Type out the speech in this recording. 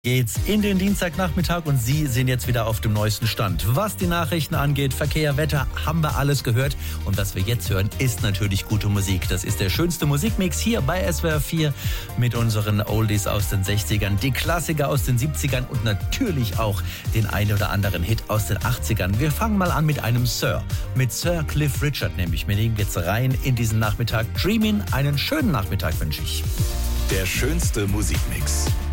Geht's in den Dienstagnachmittag und Sie sind jetzt wieder auf dem neuesten Stand. Was die Nachrichten angeht, Verkehr, Wetter, haben wir alles gehört. Und was wir jetzt hören, ist natürlich gute Musik. Das ist der schönste Musikmix hier bei SWR 4 mit unseren Oldies aus den 60ern, die Klassiker aus den 70ern und natürlich auch den ein oder anderen Hit aus den 80ern. Wir fangen mal an mit einem Sir, mit Sir Cliff Richard nämlich. Wir legen jetzt rein in diesen Nachmittag. Dreamin', einen schönen Nachmittag wünsche ich. Der schönste Musikmix